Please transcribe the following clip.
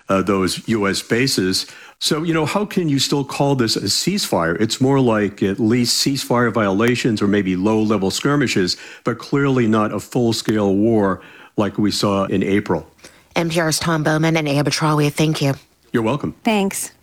those U.S. bases. So, how can you still call this a ceasefire? It's more like at least ceasefire violations or maybe low-level skirmishes, but clearly not a full-scale war like we saw in April. NPR's Tom Bowman and Aya Batrawi, thank you. You're welcome. Thanks.